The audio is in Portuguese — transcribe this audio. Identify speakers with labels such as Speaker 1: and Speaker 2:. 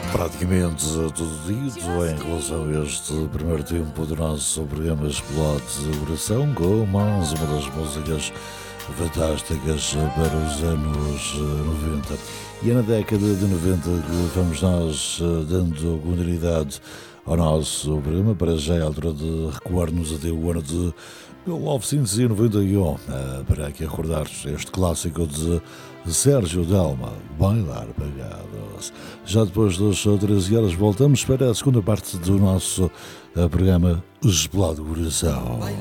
Speaker 1: Praticamente tudo dito em relação a este primeiro tempo do nosso programa Explode Coração, com mais uma das músicas fantásticas para os anos 90. E é na década de 90 que vamos nós dando continuidade ao nosso programa. Para já é a altura de recuar-nos até o ano de 1991, para aqui recordar este clássico de Sérgio Dalma, Bailar Pegados. Já depois das 13 horas voltamos para a segunda parte do nosso programa Explode Coração.